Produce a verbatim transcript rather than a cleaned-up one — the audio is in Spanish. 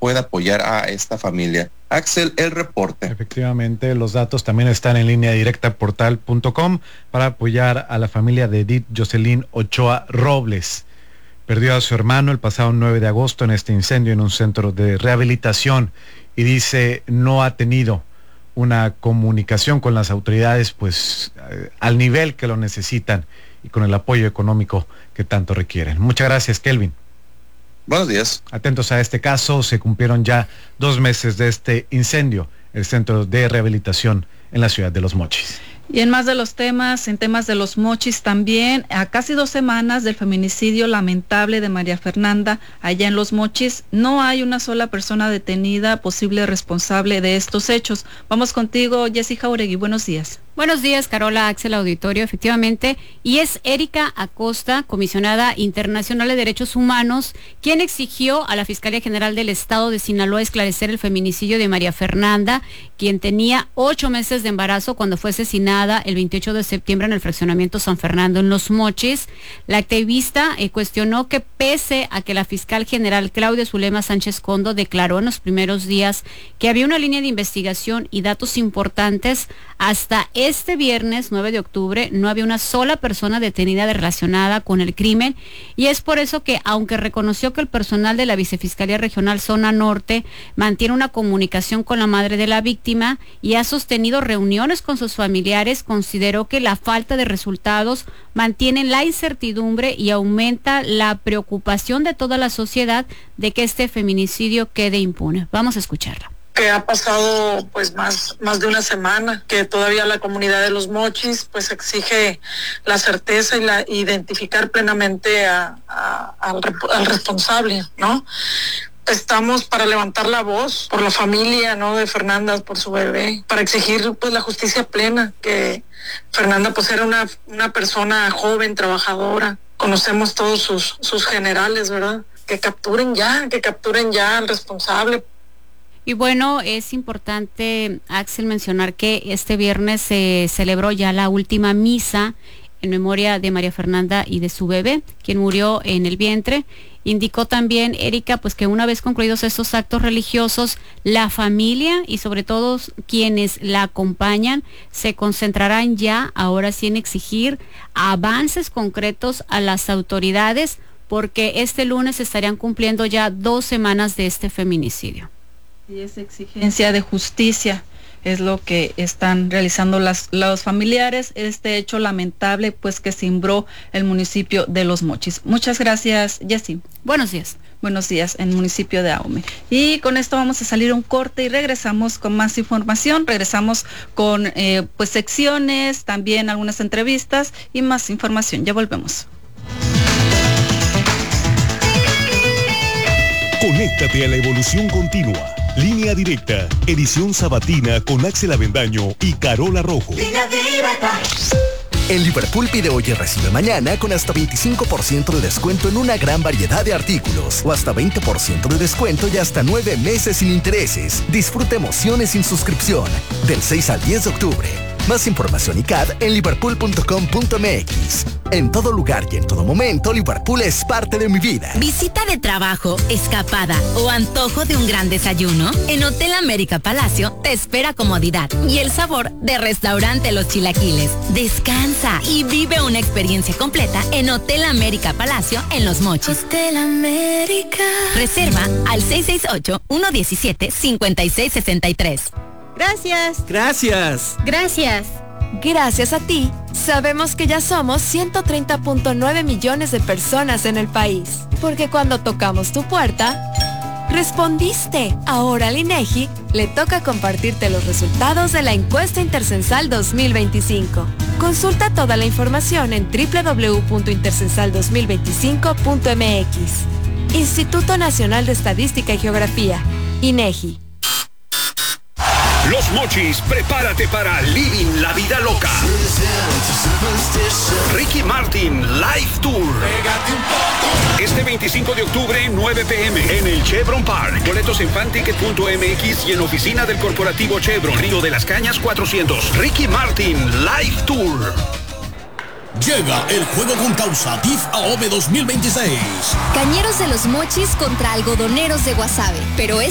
pueda apoyar a esta familia. Axel, el reporte. Efectivamente, los datos también están en línea directa portal punto com para apoyar a la familia de Edith Jocelyn Ochoa Robles. Perdió a su hermano el pasado nueve de agosto en este incendio en un centro de rehabilitación y dice no ha tenido una comunicación con las autoridades pues eh, al nivel que lo necesitan y con el apoyo económico que tanto requieren. Muchas gracias, Kelvin. Buenos días. Atentos a este caso, se cumplieron ya dos meses de este incendio, el centro de rehabilitación en la ciudad de Los Mochis. Y en más de los temas, en temas de Los Mochis también, a casi dos semanas del feminicidio lamentable de María Fernanda, allá en Los Mochis, no hay una sola persona detenida posible responsable de estos hechos. Vamos contigo, Jessy Jauregui, buenos días. Buenos días, Carola, Axel Auditorio, efectivamente, y es Erika Acosta, comisionada internacional de derechos humanos, quien exigió a la Fiscalía General del Estado de Sinaloa esclarecer el feminicidio de María Fernanda, quien tenía ocho meses de embarazo cuando fue asesinada el veintiocho de septiembre en el fraccionamiento San Fernando en Los Mochis. La activista eh, cuestionó que pese a que la fiscal general Claudia Zulema Sánchez Condo declaró en los primeros días que había una línea de investigación y datos importantes, hasta este viernes nueve de octubre no había una sola persona detenida relacionada con el crimen, y es por eso que, aunque reconoció que el personal de la Vicefiscalía Regional Zona Norte mantiene una comunicación con la madre de la víctima y ha sostenido reuniones con sus familiares, consideró que la falta de resultados mantiene la incertidumbre y aumenta la preocupación de toda la sociedad de que este feminicidio quede impune. Vamos a escucharla. Que ha pasado pues más, más de una semana, que todavía la comunidad de Los Mochis pues exige la certeza y la identificar plenamente a, a, al, al responsable, ¿no? Estamos para levantar la voz por la familia, ¿no?, de Fernanda, por su bebé, para exigir pues la justicia plena, que Fernanda pues era una, una persona joven, trabajadora. Conocemos todos sus, sus generales, ¿verdad? Que capturen ya, que capturen ya al responsable. Y bueno, es importante, Axel, mencionar que este viernes se celebró ya la última misa en memoria de María Fernanda y de su bebé, quien murió en el vientre. Indicó también Erika pues que una vez concluidos estos actos religiosos, la familia y sobre todo quienes la acompañan se concentrarán ya ahora sí en exigir avances concretos a las autoridades, porque este lunes estarían cumpliendo ya dos semanas de este feminicidio. Y esa exigencia de justicia es lo que están realizando las, los familiares, este hecho lamentable pues que cimbró el municipio de Los Mochis. Muchas gracias, Jessy. Buenos días. Buenos días en el municipio de Ahome. Y con esto vamos a salir un corte y regresamos con más información, regresamos con eh, pues secciones, también algunas entrevistas y más información. Ya volvemos. Conéctate a la evolución continua. Línea Directa, edición sabatina con Axel Avendaño y Carola Rojo. Línea Directa. En Liverpool pide hoy y recibe mañana con hasta veinticinco por ciento de descuento en una gran variedad de artículos o hasta veinte por ciento de descuento y hasta nueve meses sin intereses. Disfruta emociones sin suscripción del seis al diez de octubre. Más información y C A D en liverpool punto com punto m x. En todo lugar y en todo momento, Liverpool es parte de mi vida. Visita de trabajo, escapada o antojo de un gran desayuno. En Hotel América Palacio te espera comodidad y el sabor de Restaurante Los Chilaquiles. Descansa y vive una experiencia completa en Hotel América Palacio en Los Mochis. Hotel América. Reserva al seis seis ocho, uno uno siete, cinco seis seis tres. Gracias. Gracias. Gracias. Gracias a ti, sabemos que ya somos ciento treinta punto nueve millones de personas en el país. Porque cuando tocamos tu puerta, respondiste. Ahora al INEGI le toca compartirte los resultados de la encuesta intercensal dos mil veinticinco. Consulta toda la información en doble u doble u doble u punto intercensal dos mil veinticinco punto m x. Instituto Nacional de Estadística y Geografía, INEGI. Los Mochis, prepárate para Living la Vida Loca. Ricky Martin Live Tour. Este veinticinco de octubre, nueve p m en el Chevron Park. Boletos en fanticket punto m x y en oficina del corporativo Chevron. Río de las Cañas cuatrocientos. Ricky Martin Live Tour. Llega el juego con causa T I F Ahome dos mil veintiséis. Cañeros de Los Mochis contra algodoneros de Guasave. Pero